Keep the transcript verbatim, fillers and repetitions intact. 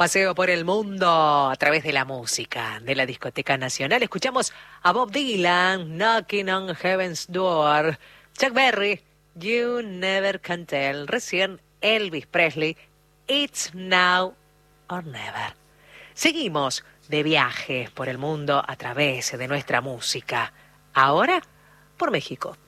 paseo por el mundo a través de la música de la Discoteca Nacional. Escuchamos a Bob Dylan, Knocking on Heaven's Door, Chuck Berry, You Never Can Tell, recién Elvis Presley, It's Now or Never. Seguimos de viaje por el mundo a través de nuestra música, ahora por México.